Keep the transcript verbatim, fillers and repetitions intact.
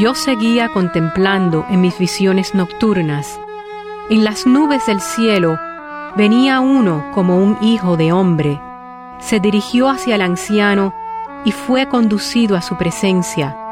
yo seguía contemplando en mis visiones nocturnas. En las nubes del cielo venía uno como un hijo de hombre. Se dirigió hacia el anciano y fue conducido a su presencia.